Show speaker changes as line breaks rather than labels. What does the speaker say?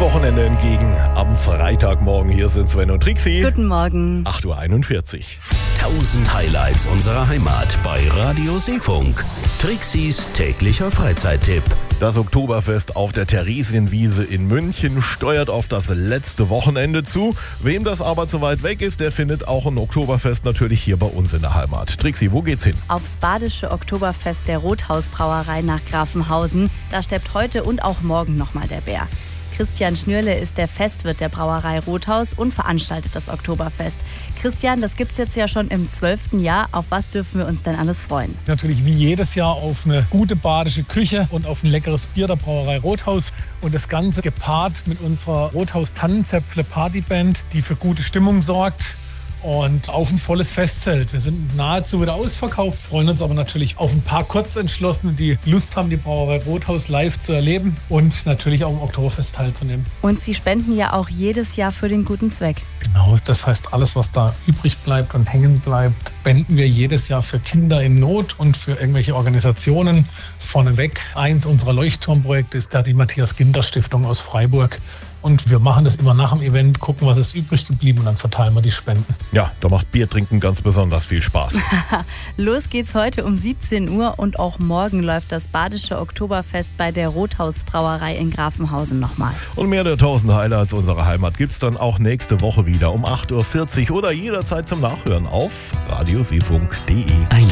Wochenende entgegen. Am Freitagmorgen hier sind Sven und Trixi.
Guten Morgen.
8.41 Uhr.
1000 Highlights unserer Heimat bei Radio Seefunk. Trixis täglicher Freizeittipp.
Das Oktoberfest auf der Theresienwiese in München steuert auf das letzte Wochenende zu. Wem das aber zu weit weg ist, der findet auch ein Oktoberfest natürlich hier bei uns in der Heimat. Trixi, wo geht's hin?
Aufs badische Oktoberfest der Rothaus-Brauerei nach Grafenhausen. Da steppt heute und auch morgen nochmal der Bär. Christian Schnürle ist der Festwirt der Brauerei Rothaus und veranstaltet das Oktoberfest. Christian, das gibt's jetzt ja schon im 12. Jahr. Auf was dürfen wir uns denn alles freuen?
Natürlich wie jedes Jahr auf eine gute badische Küche und auf ein leckeres Bier der Brauerei Rothaus. Und das Ganze gepaart mit unserer Rothaus Tannenzäpfle Partyband, die für gute Stimmung sorgt. Und auf ein volles Festzelt. Wir sind nahezu wieder ausverkauft, freuen uns aber natürlich auf ein paar Kurzentschlossene, die Lust haben, die Brauerei Rothaus live zu erleben und natürlich auch im Oktoberfest teilzunehmen.
Und Sie spenden ja auch jedes Jahr für den guten Zweck.
Genau, das heißt, alles, was da übrig bleibt und hängen bleibt, spenden wir jedes Jahr für Kinder in Not und für irgendwelche Organisationen. Vorneweg, eins unserer Leuchtturmprojekte ist die Matthias-Ginder-Stiftung aus Freiburg. Und wir machen das immer nach dem Event, gucken, was ist übrig geblieben und dann verteilen wir die Spenden.
Ja, da macht Bier trinken ganz besonders viel Spaß.
Los geht's heute um 17 Uhr und auch morgen läuft das badische Oktoberfest bei der Rothaus Brauerei in Grafenhausen nochmal.
Und mehr der 1000 Highlights unserer Heimat gibt's dann auch nächste Woche wieder um 8.40 Uhr oder jederzeit zum Nachhören auf radioseefunk.de.